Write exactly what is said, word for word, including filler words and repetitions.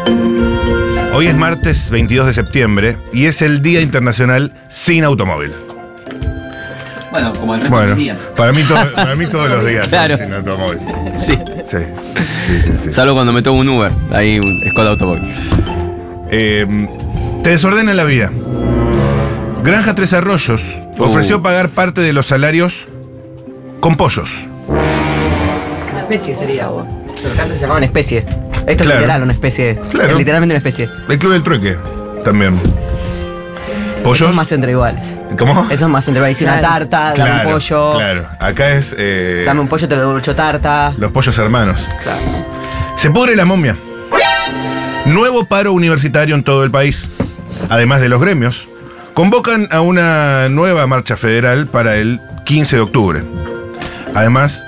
Hoy es martes veintidós de septiembre y es el Día Internacional sin Automóvil. Bueno, como el resto Bueno, de los días. Para mí, todo, para mí todos los días Claro. son sin automóvil. Sí. Sí, sí, sí, sí. Salvo cuando me tomo un Uber, ahí un Skoda Automóvil. Eh, te desordena la vida. Granja Tres Arroyos Uh. ofreció pagar parte de los salarios con pollos. Una especie sería, vos. Pero acá se llamaban especie. Esto Claro. es literal, una especie. Claro. Es literalmente una especie. El Club del Trueque también. Pollos. Son más entre iguales. ¿Cómo? Eso es más entre iguales. Una Claro. tarta, dame Claro, un pollo. Claro. Acá es eh, Dame un pollo, te lo devuelvo tarta. los pollos hermanos. Claro. Se pudre la momia. Nuevo paro universitario en todo el país. Además de los gremios, convocan a una nueva marcha federal para el quince de octubre. Además